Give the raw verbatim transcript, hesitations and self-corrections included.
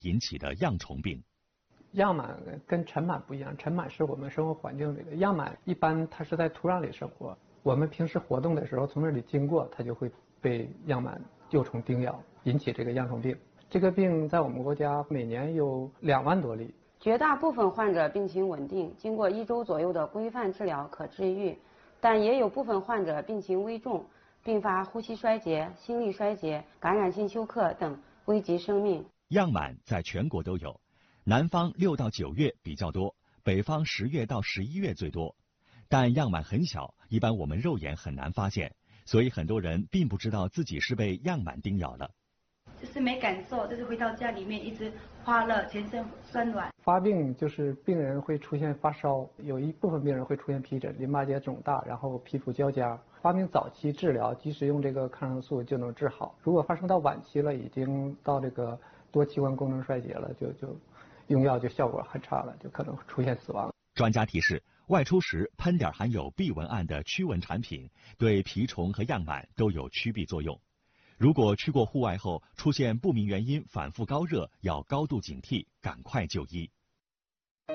引起的恙虫病。 恙螨跟尘螨不一样，尘螨是我们生活环境里的，恙螨一般它是在土壤里生活，我们平时活动的时候从那里经过，它就会被恙螨幼虫叮咬，引起这个恙虫病。这个病在我们国家每年有两万多例， 绝大部分患者病情稳定，经过一周左右的规范治疗可治愈，但也有部分患者病情危重，并发呼吸衰竭、心力衰竭、感染性休克等，危及生命。 恙螨在全国都有，南方六到九月比较多，北方十月到十一月最多。但恙螨很小，一般我们肉眼很难发现，所以很多人并不知道自己是被恙螨叮咬了。 就是没感受，就是回到家里面一直发热，全身酸软。 发病就是病人会出现发烧，有一部分病人会出现皮疹、淋巴结肿大，然后皮肤焦痂。发病早期治疗，即使用这个抗生素就能治好。如果发生到晚期了，已经到这个多器官功能衰竭了，就就用药就效果很差了，就可能出现死亡。 专家提示，外出时喷点含有避蚊胺的驱蚊产品，对蜱虫和恙螨都有驱避作用。如果去过户外后出现不明原因反复高热，要高度警惕，赶快就医。